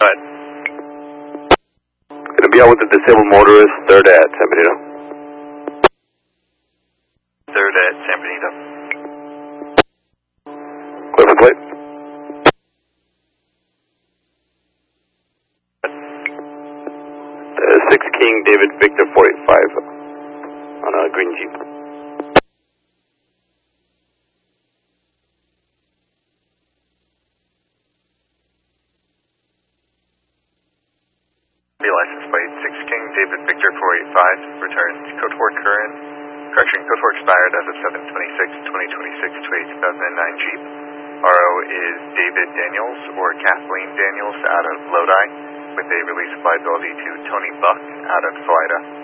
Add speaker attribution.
Speaker 1: Alright.
Speaker 2: Gonna be out with the disabled motorist, 3rd at San Benito.
Speaker 1: 3rd at San Benito.
Speaker 2: Clear for plate. 6 King David Victor 485 on a green Jeep.
Speaker 1: License plate 6 King David Victor 485 returns code 4 current. Correction, code 4 expired as of 7/26/2026 to a 2009 Jeep. RO is David Daniels or Kathleen Daniels out of Lodi with a release of liability to Tony Buck out of Salida.